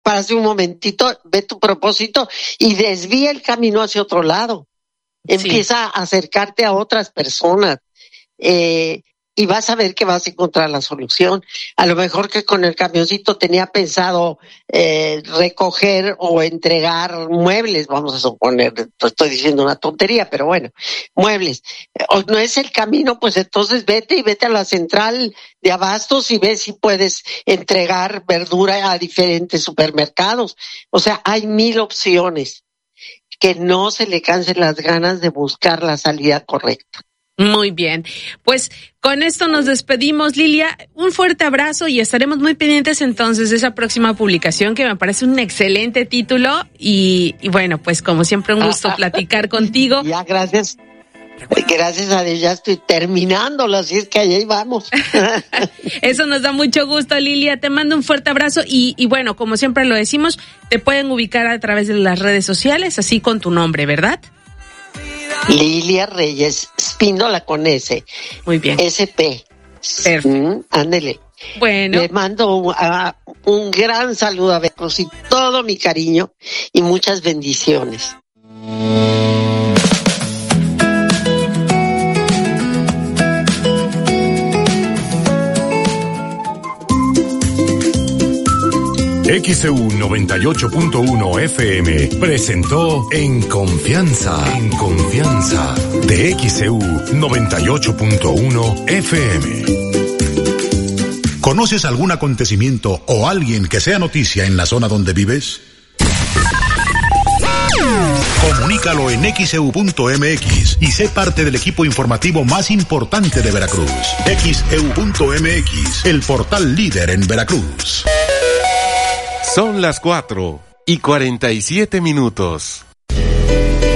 párate un momentito, ve tu propósito y desvía el camino hacia otro lado. Empieza a acercarte a otras personas. Y vas a ver que vas a encontrar la solución. A lo mejor que con el camioncito tenía pensado recoger o entregar muebles, vamos a suponer, estoy diciendo una tontería, pero bueno, muebles. O no es el camino, pues entonces vete a la central de abastos y ve si puedes entregar verdura a diferentes supermercados. O sea, hay 1000 opciones. Que no se le cansen las ganas de buscar la salida correcta. Muy bien, pues con esto nos despedimos, Lilia. Un fuerte abrazo y estaremos muy pendientes entonces de esa próxima publicación, que me parece un excelente título y bueno, pues como siempre un gusto platicar contigo. Ya, gracias. Gracias a Dios ya estoy terminándolo, así es que ahí vamos. Eso nos da mucho gusto, Lilia. Te mando un fuerte abrazo y bueno, como siempre lo decimos, te pueden ubicar a través de las redes sociales, así con tu nombre, ¿verdad? Lilia Reyes Espíndola con S. Muy bien. SP. Perfecto. Ándele. Bueno. Le mando un gran saludo a Veracruz y todo mi cariño y muchas bendiciones. XEU 98.1 FM presentó En Confianza, de XEU 98.1 FM. ¿Conoces algún acontecimiento o alguien que sea noticia en la zona donde vives? Comunícalo en xeu.mx y sé parte del equipo informativo más importante de Veracruz. xeu.mx, el portal líder en Veracruz. Son las 4:47.